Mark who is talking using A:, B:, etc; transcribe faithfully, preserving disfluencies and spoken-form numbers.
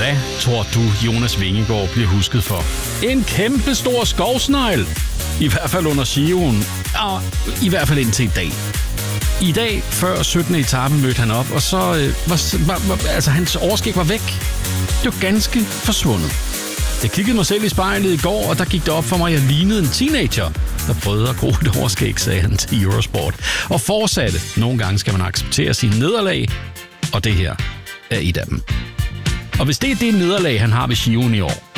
A: Hvad tror du, Jonas Vingegaard bliver husket for? En kæmpe stor skovsnegl. I hvert fald under Giroen. Og i hvert fald indtil i dag. I dag, før syttende etape, mødte han op, og så øh, var, var, var altså, hans overskæg var væk. Det var ganske forsvundet. Jeg kiggede mig selv i spejlet i går, og der gik det op for mig, at jeg lignede en teenager, der prøvede at gro et overskæg, sagde han til Eurosport. Og fortsatte. Nogle gange skal man acceptere sine nederlag, og det her er et af dem. Og hvis det er det nederlag, han har ved Giroen i år,